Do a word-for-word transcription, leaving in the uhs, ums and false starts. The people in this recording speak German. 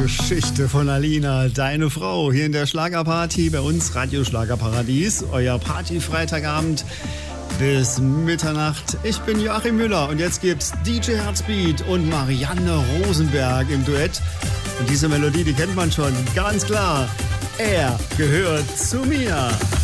Geschichte von Alina, deine Frau, hier in der Schlagerparty bei uns, Radio Schlagerparadies, euer Party-Freitagabend bis Mitternacht. Ich bin Joachim Müller und jetzt gibt's D J Heartbeat und Marianne Rosenberg im Duett. Und diese Melodie, die kennt man schon, ganz klar. Er gehört zu mir.